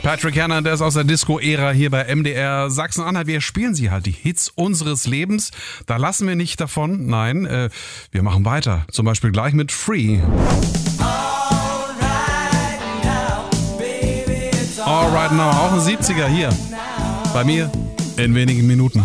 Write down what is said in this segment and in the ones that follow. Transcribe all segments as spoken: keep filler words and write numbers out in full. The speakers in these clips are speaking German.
Patrick Hanna, der ist aus der Disco-Ära hier bei M D R Sachsen-Anhalt. Wir spielen sie halt, die Hits unseres Lebens. Da lassen wir nicht davon. Nein, äh, wir machen weiter. Zum Beispiel gleich mit Free. Alright now, auch ein siebziger hier. Bei mir in wenigen Minuten.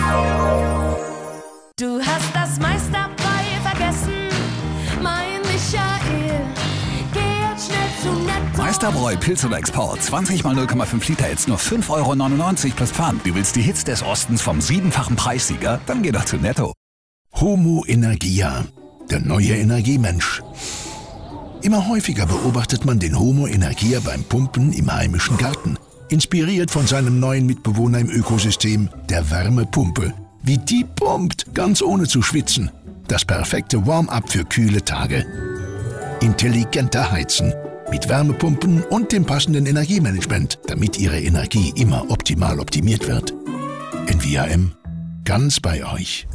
Du hast das meiste dabei vergessen, mein Michael. Geh jetzt schnell zu Netto. Meisterbräu Pilz oder Export. zwanzig mal null Komma fünf Liter, jetzt nur fünf Euro neunundneunzig plus Pfand. Du willst die Hits des Ostens vom siebenfachen Preissieger? Dann geh doch zu Netto. Homo Energia, der neue Energiemensch. Immer häufiger beobachtet man den Homo Energia beim Pumpen im heimischen Garten. Inspiriert von seinem neuen Mitbewohner im Ökosystem, der Wärmepumpe. Wie die pumpt, ganz ohne zu schwitzen. Das perfekte Warm-up für kühle Tage. Intelligenter Heizen. Mit Wärmepumpen und dem passenden Energiemanagement, damit Ihre Energie immer optimal optimiert wird. N V A M, ganz bei euch.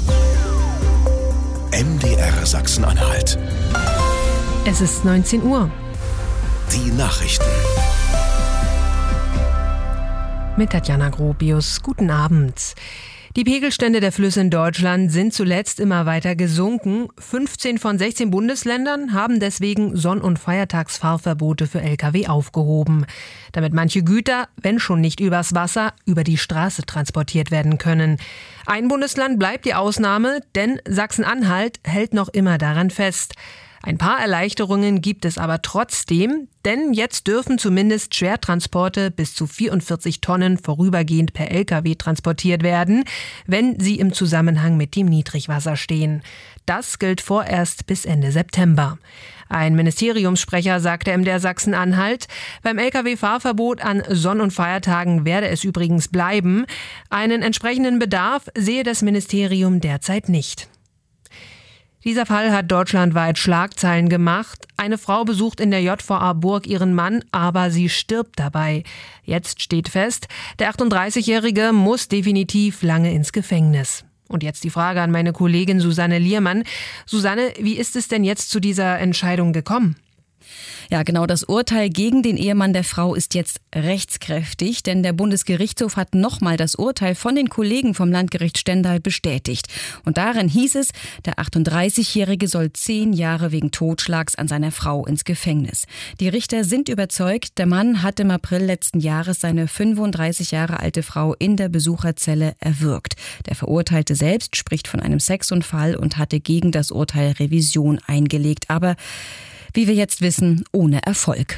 M D R Sachsen-Anhalt. Es ist neunzehn Uhr. Die Nachrichten. Mit Tatjana Gropius. Guten Abend. Die Pegelstände der Flüsse in Deutschland sind zuletzt immer weiter gesunken. fünfzehn von sechzehn Bundesländern haben deswegen Sonn- und Feiertagsfahrverbote für L K W aufgehoben, damit manche Güter, wenn schon nicht übers Wasser, über die Straße transportiert werden können. Ein Bundesland bleibt die Ausnahme, denn Sachsen-Anhalt hält noch immer daran fest. Ein paar Erleichterungen gibt es aber trotzdem, denn jetzt dürfen zumindest Schwertransporte bis zu vierundvierzig Tonnen vorübergehend per L K W transportiert werden, wenn sie im Zusammenhang mit dem Niedrigwasser stehen. Das gilt vorerst bis Ende September. Ein Ministeriumssprecher sagte M D R Sachsen-Anhalt, beim L K W-Fahrverbot an Sonn- und Feiertagen werde es übrigens bleiben. Einen entsprechenden Bedarf sehe das Ministerium derzeit nicht. Dieser Fall hat deutschlandweit Schlagzeilen gemacht. Eine Frau besucht in der J V A Burg ihren Mann, aber sie stirbt dabei. Jetzt steht fest, der achtunddreißigjährige muss definitiv lange ins Gefängnis. Und jetzt die Frage an meine Kollegin Susanne Liermann. Susanne, wie ist es denn jetzt zu dieser Entscheidung gekommen? Ja, genau, das Urteil gegen den Ehemann der Frau ist jetzt rechtskräftig, denn der Bundesgerichtshof hat nochmal das Urteil von den Kollegen vom Landgericht Stendal bestätigt. Und darin hieß es, der achtunddreißigjährige soll zehn Jahre wegen Totschlags an seiner Frau ins Gefängnis. Die Richter sind überzeugt, der Mann hat im April letzten Jahres seine fünfunddreißig Jahre alte Frau in der Besucherzelle erwürgt. Der Verurteilte selbst spricht von einem Sexunfall und hatte gegen das Urteil Revision eingelegt. Aber wie wir jetzt wissen, ohne Erfolg.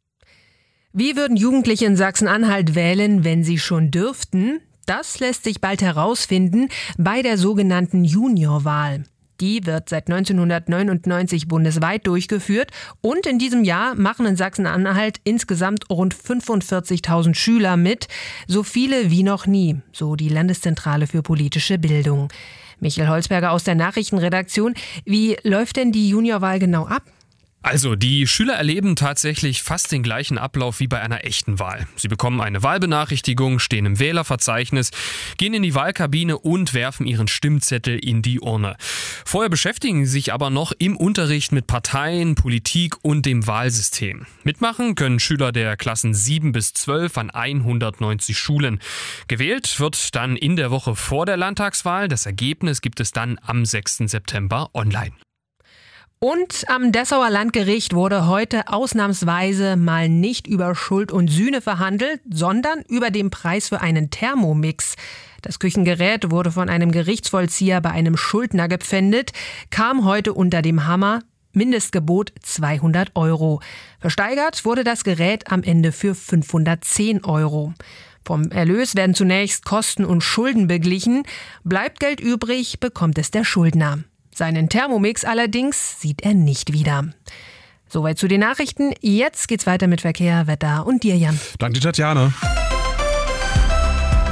Wie würden Jugendliche in Sachsen-Anhalt wählen, wenn sie schon dürften? Das lässt sich bald herausfinden bei der sogenannten Juniorwahl. Die wird seit neunzehnhundertneunundneunzig bundesweit durchgeführt und in diesem Jahr machen in Sachsen-Anhalt insgesamt rund fünfundvierzigtausend Schüler mit, so viele wie noch nie, so die Landeszentrale für politische Bildung. Michael Holzberger aus der Nachrichtenredaktion, wie läuft denn die Juniorwahl genau ab? Also, die Schüler erleben tatsächlich fast den gleichen Ablauf wie bei einer echten Wahl. Sie bekommen eine Wahlbenachrichtigung, stehen im Wählerverzeichnis, gehen in die Wahlkabine und werfen ihren Stimmzettel in die Urne. Vorher beschäftigen sie sich aber noch im Unterricht mit Parteien, Politik und dem Wahlsystem. Mitmachen können Schüler der Klassen sieben bis zwölf an hundertneunzig Schulen. Gewählt wird dann in der Woche vor der Landtagswahl. Das Ergebnis gibt es dann am sechsten September online. Und am Dessauer Landgericht wurde heute ausnahmsweise mal nicht über Schuld und Sühne verhandelt, sondern über den Preis für einen Thermomix. Das Küchengerät wurde von einem Gerichtsvollzieher bei einem Schuldner gepfändet, kam heute unter dem Hammer, Mindestgebot zweihundert Euro. Versteigert wurde das Gerät am Ende für fünfhundertzehn Euro. Vom Erlös werden zunächst Kosten und Schulden beglichen. Bleibt Geld übrig, bekommt es der Schuldner. Seinen Thermomix allerdings sieht er nicht wieder. Soweit zu den Nachrichten. Jetzt geht's weiter mit Verkehr, Wetter und dir, Jan. Danke, Tatjana.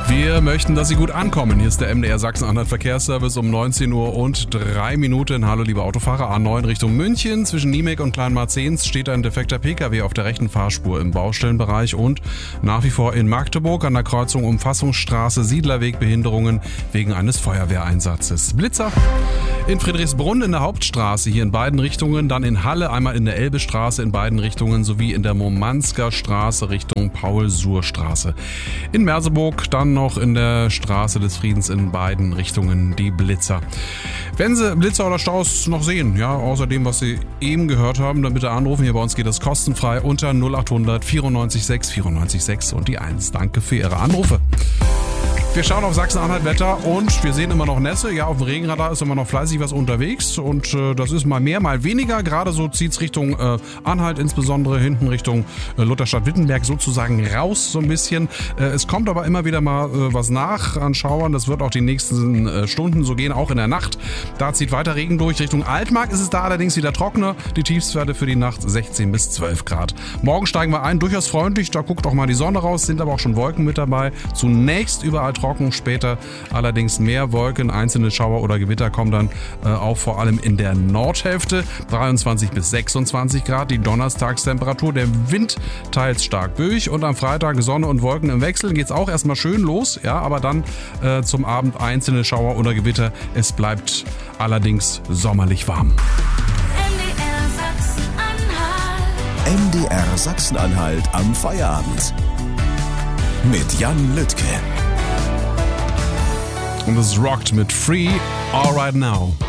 Wir möchten, dass Sie gut ankommen. Hier ist der M D R Sachsen-Anhalt Verkehrsservice um neunzehn Uhr und drei Minuten. Hallo liebe Autofahrer, A neun Richtung München. Zwischen Niemek und Kleinmarzehns steht ein defekter Pkw auf der rechten Fahrspur im Baustellenbereich und nach wie vor in Magdeburg an der Kreuzung Umfassungsstraße Siedlerweg Behinderungen wegen eines Feuerwehreinsatzes. Blitzer in Friedrichsbrunn in der Hauptstraße, hier in beiden Richtungen, dann in Halle, einmal in der Elbestraße in beiden Richtungen sowie in der Murmansker Straße Richtung Paul-Suhr-Straße. In Merseburg dann noch in der Straße des Friedens in beiden Richtungen die Blitzer. Wenn Sie Blitzer oder Staus noch sehen, ja, außer dem, was Sie eben gehört haben, dann bitte anrufen. Hier bei uns geht das kostenfrei unter null acht hundert vierundneunzig sechs vierundneunzig sechs und die eins. Danke für Ihre Anrufe. Wir schauen auf Sachsen-Anhalt Wetter und wir sehen immer noch Nässe. Ja, auf dem Regenradar ist immer noch fleißig was unterwegs und äh, das ist mal mehr, mal weniger. Gerade so zieht es Richtung äh, Anhalt, insbesondere hinten Richtung äh, Lutherstadt-Wittenberg sozusagen raus so ein bisschen. Äh, es kommt aber immer wieder mal äh, was nach an Schauern. Das wird auch die nächsten äh, Stunden so gehen, auch in der Nacht. Da zieht weiter Regen durch. Richtung Altmark ist es da allerdings wieder trockener. Die Tiefstwerte für die Nacht sechzehn bis zwölf Grad. Morgen steigen wir ein, durchaus freundlich. Da guckt auch mal die Sonne raus, sind aber auch schon Wolken mit dabei. Zunächst überall trocken, später allerdings mehr Wolken, einzelne Schauer oder Gewitter kommen dann äh, auch vor allem in der Nordhälfte. dreiundzwanzig bis sechsundzwanzig Grad, die Donnerstagstemperatur, der Wind teils stark durch und am Freitag Sonne und Wolken im Wechsel, geht's auch erstmal schön los, ja, aber dann äh, zum Abend einzelne Schauer oder Gewitter. Es bleibt allerdings sommerlich warm. M D R Sachsen-Anhalt am Feierabend. Mit Jan Lüttke. Und es rockt mit Free All Right Now.